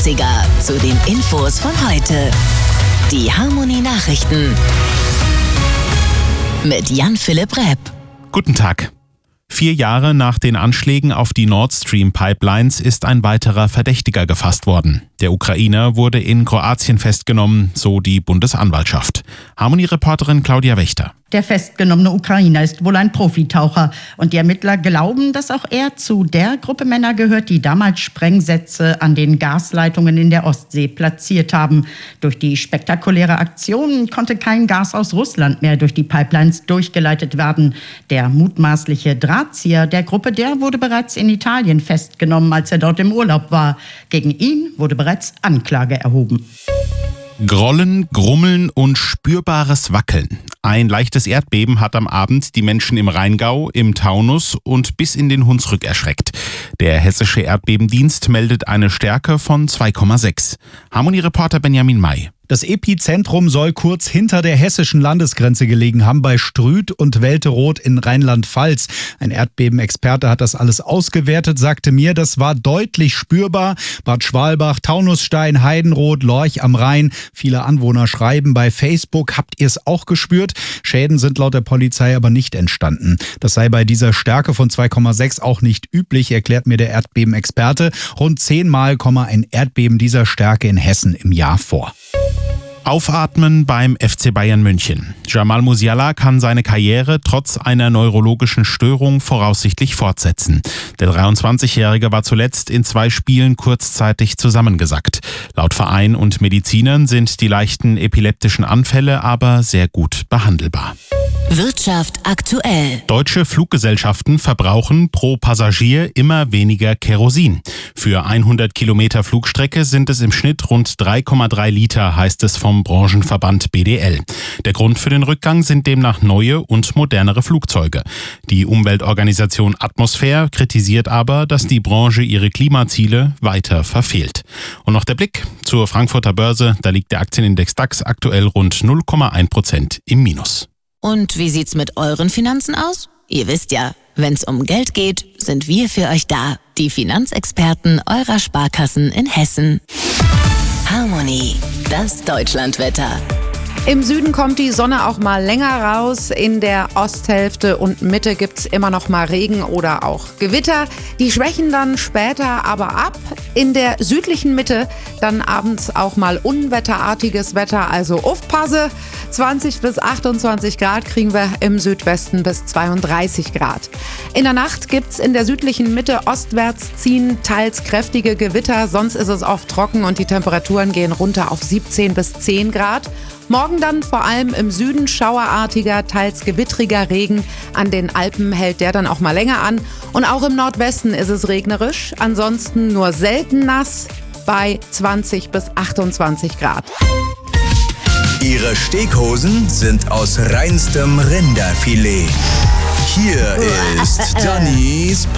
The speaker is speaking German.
80er zu den Infos von heute. Die Harmony Nachrichten mit Jan-Philipp Repp. Guten Tag. 4 Jahre nach den Anschlägen auf die Nord Stream Pipelines ist ein weiterer Verdächtiger gefasst worden. Der Ukrainer wurde in Kroatien festgenommen, so die Bundesanwaltschaft. Harmony-Reporterin Claudia Wächter. Der festgenommene Ukrainer ist wohl ein Profitaucher und die Ermittler glauben, dass auch er zu der Gruppe Männer gehört, die damals Sprengsätze an den Gasleitungen in der Ostsee platziert haben. Durch die spektakuläre Aktion konnte kein Gas aus Russland mehr durch die Pipelines durchgeleitet werden. Der mutmaßliche Drahtzieher der Gruppe, der wurde bereits in Italien festgenommen, als er dort im Urlaub war. Gegen ihn wurde bereits Anklage erhoben. Grollen, Grummeln und spürbares Wackeln. Ein leichtes Erdbeben hat am Abend die Menschen im Rheingau, im Taunus und bis in den Hunsrück erschreckt. Der hessische Erdbebendienst meldet eine Stärke von 2,6. Harmony-Reporter Benjamin May. Das Epizentrum soll kurz hinter der hessischen Landesgrenze gelegen haben, bei Strüth und Welteroth in Rheinland-Pfalz. Ein Erdbebenexperte hat das alles ausgewertet, sagte mir, das war deutlich spürbar. Bad Schwalbach, Taunusstein, Heidenroth, Lorch am Rhein. Viele Anwohner schreiben bei Facebook, habt ihr es auch gespürt? Schäden sind laut der Polizei aber nicht entstanden. Das sei bei dieser Stärke von 2,6 auch nicht üblich, erklärt mir der Erdbebenexperte. Rund 10-mal komme ein Erdbeben dieser Stärke in Hessen im Jahr vor. Aufatmen beim FC Bayern München. Jamal Musiala kann seine Karriere trotz einer neurologischen Störung voraussichtlich fortsetzen. Der 23-Jährige war zuletzt in 2 Spielen kurzzeitig zusammengesackt. Laut Verein und Medizinern sind die leichten epileptischen Anfälle aber sehr gut behandelbar. Wirtschaft aktuell. Deutsche Fluggesellschaften verbrauchen pro Passagier immer weniger Kerosin. Für 100 Kilometer Flugstrecke sind es im Schnitt rund 3,3 Liter, heißt es vom Branchenverband BDL. Der Grund für den Rückgang sind demnach neue und modernere Flugzeuge. Die Umweltorganisation Atmosphäre kritisiert aber, dass die Branche ihre Klimaziele weiter verfehlt. Und noch der Blick zur Frankfurter Börse. Da liegt der Aktienindex DAX aktuell rund 0,1% im Minus. Und wie sieht's mit euren Finanzen aus? Ihr wisst ja, wenn's um Geld geht, sind wir für euch da. Die Finanzexperten eurer Sparkassen in Hessen. Harmony, das Deutschlandwetter. Im Süden kommt die Sonne auch mal länger raus. In der Osthälfte und Mitte gibt's immer noch mal Regen oder auch Gewitter. Die schwächen dann später aber ab. In der südlichen Mitte dann abends auch mal unwetterartiges Wetter. Also aufpasse, 20 bis 28 Grad kriegen wir im Südwesten bis 32 Grad. In der Nacht gibt's in der südlichen Mitte ostwärts ziehen teils kräftige Gewitter. Sonst ist es oft trocken und die Temperaturen gehen runter auf 17 bis 10 Grad. Morgen dann vor allem im Süden schauerartiger, teils gewittriger Regen. An den Alpen hält der dann auch mal länger an. Und auch im Nordwesten ist es regnerisch. Ansonsten nur selten nass bei 20 bis 28 Grad. Ihre Steakhosen sind aus reinstem Rinderfilet. Hier ist Dannys